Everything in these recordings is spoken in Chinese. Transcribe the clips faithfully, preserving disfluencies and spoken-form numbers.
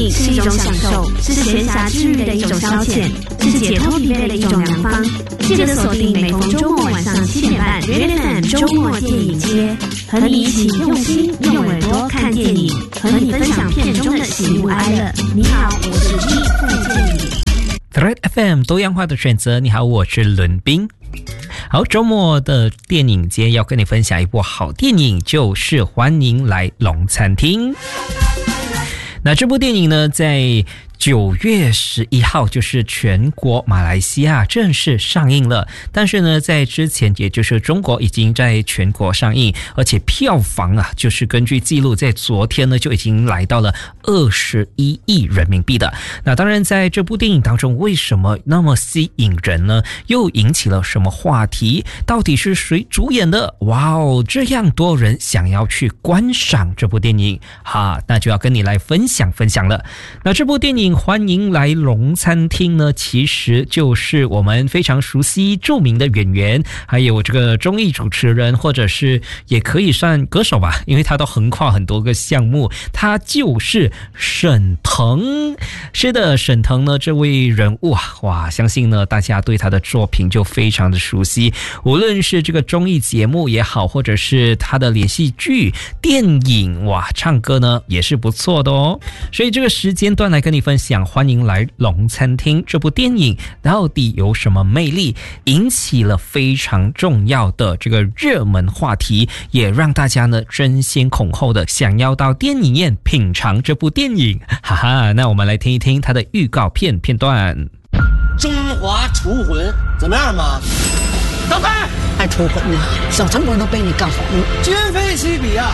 影是一种享受，是闲暇之余的一种消遣，是解脱疲惫的一种良方。记得锁定每逢周末晚上七点半 Red F M 周末电影街，和你一起用心用耳朵看电影，和你分享片中的喜怒哀乐。你好，我是一在电影。 Red F M 多样化的选择。你好，我是伦斌。好，周末的电影节要跟你分享一部好电影，就是欢迎来龙餐厅。那这部电影呢，在九月十一号就是全国马来西亚正式上映了，但是呢，在之前也就是中国已经在全国上映，而且票房啊，就是根据记录，在昨天呢就已经来到了二十一亿人民币的。那当然，在这部电影当中，为什么那么吸引人呢？又引起了什么话题？到底是谁主演的？哇哦，这样多人想要去观赏这部电影，哈，那就要跟你来分享分享了。那这部电影欢迎来龙餐厅呢，其实就是我们非常熟悉著名的演员，还有这个综艺主持人，或者是也可以算歌手吧，因为他都横跨很多个项目。他就是沈腾。是的，沈腾呢这位人物啊，哇，相信呢大家对他的作品就非常的熟悉，无论是这个综艺节目也好，或者是他的连续剧、电影，哇，唱歌呢也是不错的哦。所以这个时间段来跟你分享欢迎来龙餐厅这部电影到底有什么魅力，引起了非常重要的这个热门话题，也让大家呢争先恐后的想要到电影院品尝这部电影。哈哈，那我们来听一听它的预告片片段。 中华厨魂怎么样嘛？老板还厨魂呢，小城管都被你干好了，今非昔比啊！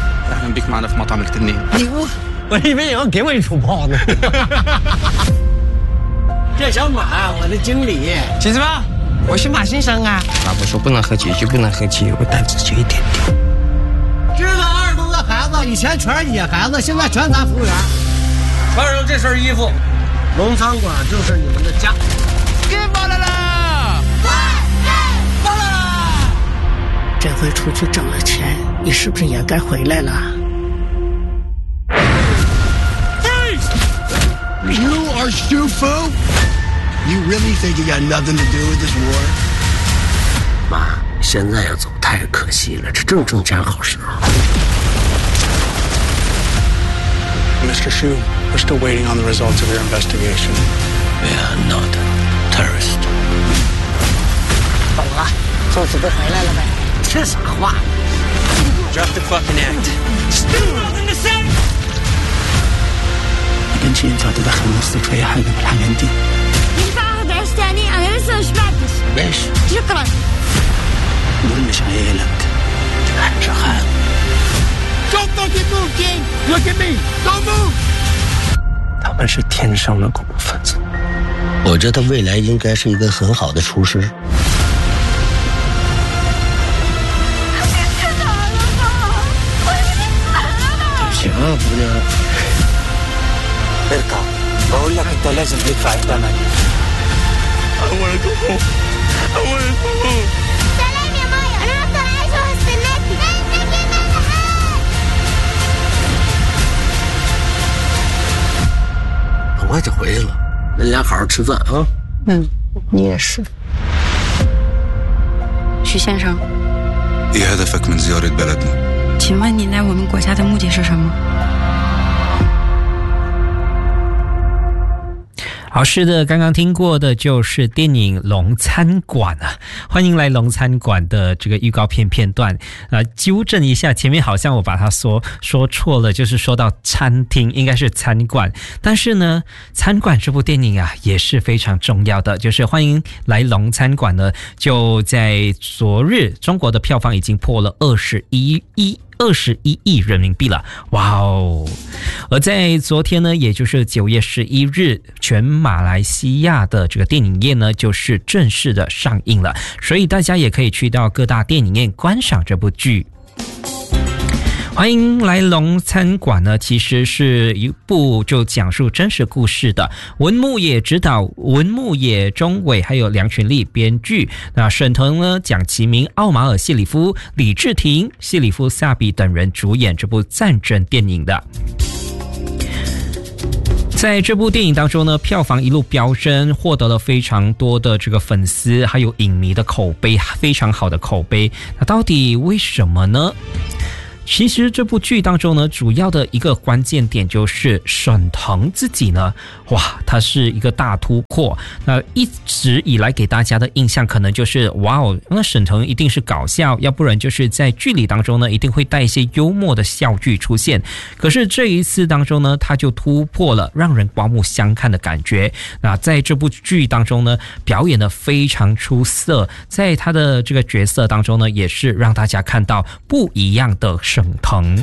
你我我以为你要给我一出炮呢。这小马，我的经理。 秦什么？我是马先生啊。 老婆说不能喝酒就不能喝酒，我胆子就一点点。知道二十多个孩子，以前全是野孩子，现在全咱服务员。穿上这身衣服，龙餐馆就是你们的家。 给包来了！ 包来了！这回出去挣了钱，你是不是也该回来了？ You are Shufu? You really think you got nothing to do with this war? 妈，现在要走太可惜了，这正挣钱好时候。 Mister Shu, we're still waiting on the results of your investigation. We are not terrorists. 懂了，就准备回来了呗。这啥话 ？Drop the fucking act. Still in the set. 跟前找到很多四川还有个原地。 ينفع اخذ عيش تاني؟ انا لسه مش بعدش. ليش؟ شكرا. دول مش عيالك. 俺是汉。 Don't fucking move, King! Look at me! Don't move! 他们是天生的恐怖分子。我觉得他未来应该是一个很好的厨师。行啊，姑娘。ارجع بقول لك انت لازم تدفع الثمن. I wanna go home. I wanna go home. سلام يا مايا، انا هفضل عايشه وهستناكي. انت كده 很快就回来了，咱俩好好吃饭啊。嗯，你也是。 徐先生， ايه هدفك من زيارة بلدنا؟ 请问你来我们国家的目的是什么？ 好，是的，刚刚听过的就是电影《龙餐馆》啊，欢迎来龙餐馆的这个预告片片段啊，纠正一下，前面好像我把它说说错了，就是说到餐厅，应该是餐馆，但是呢，餐馆这部电影啊也是非常重要的，就是欢迎来龙餐馆呢，就在昨日，中国的票房已经破了二十一亿。二十一亿人民币了，哇哦！而在昨天呢，也就是九月十一日，全马来西亚的这个电影业呢，就是正式的上映了，所以大家也可以去到各大电影院观赏这部剧。欢迎来龙餐馆呢，其实是一部就讲述真实故事的，文牧野执导，文牧野、钟伟还有梁群力编剧。那沈腾呢、蒋奇明、奥马尔、谢里夫、李治廷、谢里夫、萨比等人主演这部战争电影的。 在这部电影当中呢，票房一路飙升，获得了非常多的这个粉丝还有影迷的口碑，非常好的口碑。那到底为什么呢？其实这部剧当中呢，主要的一个关键点就是沈腾自己呢，哇，他是一个大突破。那一直以来给大家的印象可能就是哇哦，那沈腾一定是搞笑，要不然就是在剧里当中呢，一定会带一些幽默的笑剧出现。可是这一次当中呢，他就突破了让人刮目相看的感觉。那在这部剧当中呢，表演得非常出色，在他的这个角色当中呢，也是让大家看到不一样的沈腾。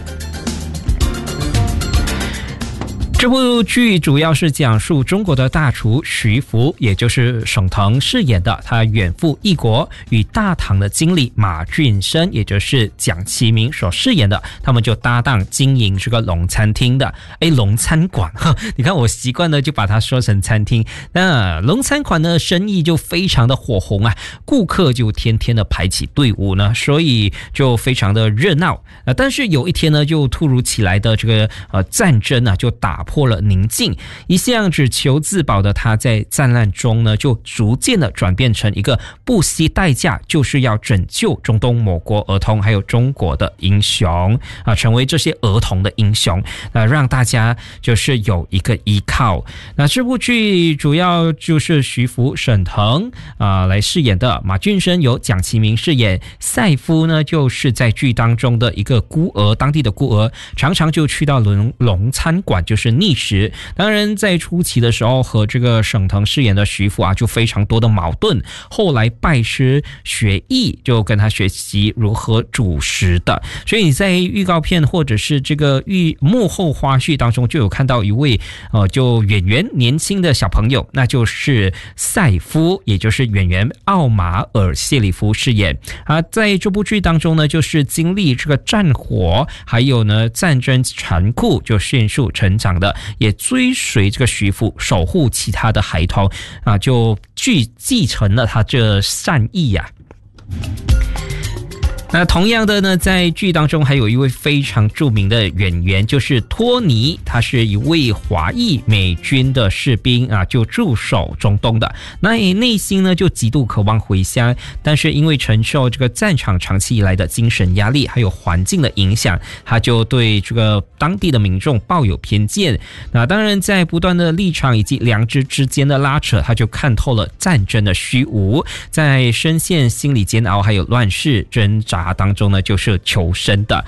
这部剧主要是讲述中国的大厨徐福，也就是沈腾饰演的，他远赴异国，与大唐的经理马俊生，也就是蒋奇明所饰演的，他们就搭档经营这个龙餐厅的，哎，龙餐馆，你看我习惯了就把它说成餐厅。那龙餐馆呢，生意就非常的火红啊，顾客就天天的排起队伍呢，所以就非常的热闹。呃，但是有一天呢，就突如其来的这个呃战争啊，就打破了宁静。一向只求自保的他，在战乱中呢，就逐渐的转变成一个不惜代价就是要拯救中东某国儿童还有中国的英雄啊，成为这些儿童的英雄，呃，让大家就是有一个依靠。那这部剧主要就是徐福、沈腾啊、呃、来饰演的，马俊生由蒋奇明饰演，赛夫呢就是在剧当中的一个孤儿，当地的孤儿，常常就去到龙龙餐馆就是觅食。当然在初期的时候和这个沈腾饰演的徐福啊就非常多的矛盾，后来拜师学艺，就跟他学习如何煮食的。所以你在预告片或者是这个预幕后花絮当中就有看到一位呃就演员年轻的小朋友，那就是赛夫，也就是演员奥马尔谢里夫饰演啊。在这部剧当中呢，就是经历这个战火还有呢战争残酷就迅速成长的，也追随这个徐福守护其他的孩童啊，就继继承了他这善意呀、啊。那同样的呢，在剧当中还有一位非常著名的演员，就是托尼，他是一位华裔美军的士兵啊，就驻守中东的。那内心呢就极度渴望回乡，但是因为承受这个战场长期以来的精神压力还有环境的影响，他就对这个当地的民众抱有偏见。那当然在不断的立场以及良知之间的拉扯，他就看透了战争的虚无，在深陷心理煎熬还有乱世挣扎当中呢，就是求生的。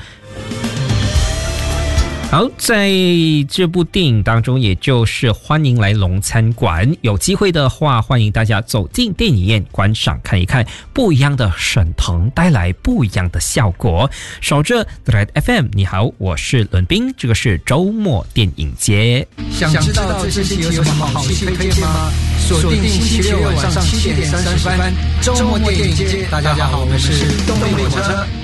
好，在这部电影当中，也就是欢迎来龙餐馆，有机会的话欢迎大家走进电影院观赏看一看，不一样的沈腾带来不一样的效果。守着 Red F M， 你好，我是伦斌，这个是周末电影街。 想知道这星期有什么好戏推荐吗？锁定星期六晚上七点三十分，周末电影街。大家好，我们是东北火车。